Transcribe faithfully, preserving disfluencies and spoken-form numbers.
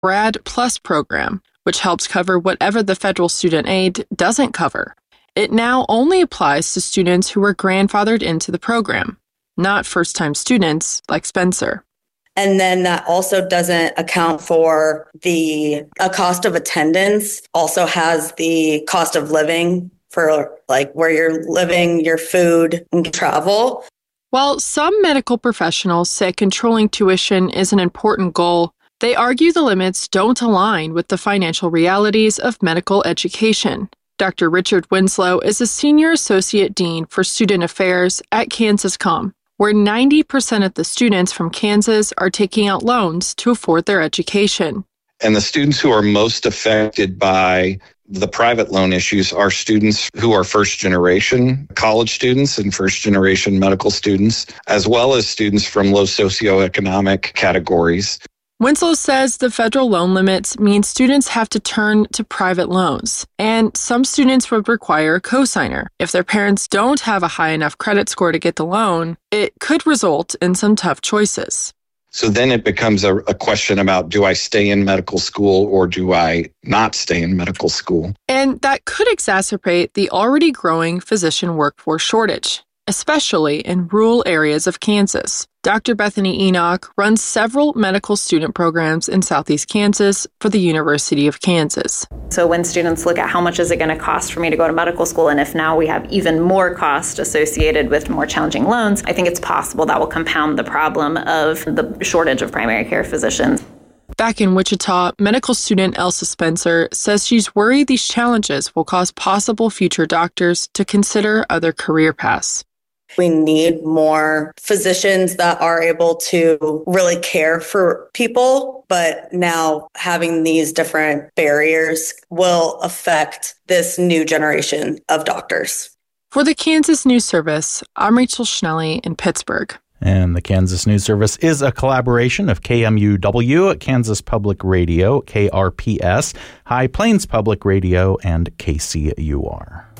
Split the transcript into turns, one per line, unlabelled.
Grad Plus program, which helps cover whatever the federal student aid doesn't cover. It now only applies to students who were grandfathered into the program, not first-time students like Spencer.
And then that also doesn't account for the a cost of attendance, also has the cost of living for like where you're living, your food, and travel.
While some medical professionals say controlling tuition is an important goal, they argue the limits don't align with the financial realities of medical education. Doctor Richard Winslow is a Senior Associate Dean for Student Affairs at Kansas Com, where ninety percent of the students from Kansas are taking out loans to afford their education.
And the students who are most affected by the private loan issues are students who are first-generation college students and first-generation medical students, as well as students from low socioeconomic categories.
Winslow says the federal loan limits mean students have to turn to private loans, and some students would require a cosigner. If their parents don't have a high enough credit score to get the loan, it could result in some tough choices.
So then it becomes a, a question about, do I stay in medical school or do I not stay in medical school?
And that could exacerbate the already growing physician workforce shortage, especially in rural areas of Kansas. Doctor Bethany Enoch runs several medical student programs in Southeast Kansas for the University of Kansas.
So when students look at how much is it going to cost for me to go to medical school, and if now we have even more cost associated with more challenging loans, I think it's possible that will compound the problem of the shortage of primary care physicians.
Back in Wichita, medical student Elsa Spencer says she's worried these challenges will cause possible future doctors to consider other career paths.
We need more physicians that are able to really care for people, but now having these different barriers will affect this new generation of doctors.
For the Kansas News Service, I'm Rachel Schnelly in Pittsburgh.
And the Kansas News Service is a collaboration of K M U W, Kansas Public Radio, K R P S, High Plains Public Radio, and K C U R.